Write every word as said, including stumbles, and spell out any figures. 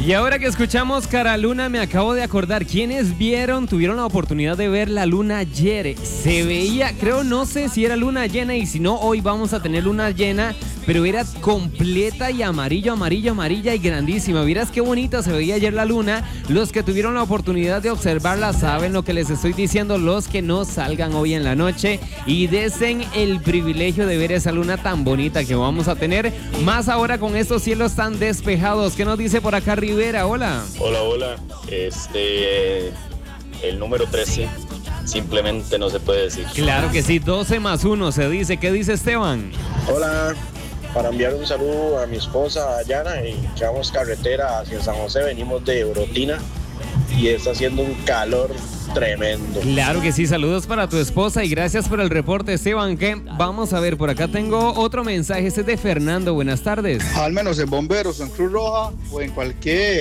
Y ahora que escuchamos Cara Luna, me acabo de acordar, ¿quiénes vieron, tuvieron la oportunidad de ver la luna ayer? Se veía, creo, no sé si era luna llena, y si no, hoy vamos a tener luna llena, pero era completa y amarillo, amarillo, amarilla y grandísima. Vieras qué bonita se veía ayer la luna. Los que tuvieron la oportunidad de observarla saben lo que les estoy diciendo. Los que no, salgan hoy en la noche y desen el privilegio de ver esa luna tan bonita que vamos a tener. Más ahora con estos cielos tan despejados. ¿Qué nos dice por acá Rivera? Hola. Hola, hola. Este, el número trece. Simplemente no se puede decir. Claro que sí, doce más uno se dice. ¿Qué dice Esteban? Hola, para enviar un saludo a mi esposa Dayana, y llevamos carretera hacia San José, venimos de Brotina y está haciendo un calor tremendo. Claro que sí, saludos para tu esposa y gracias por el reporte, Esteban. ¿Qué? Vamos a ver, por acá tengo otro mensaje, este es de Fernando, buenas tardes. Al menos en bomberos o en Cruz Roja o en cualquier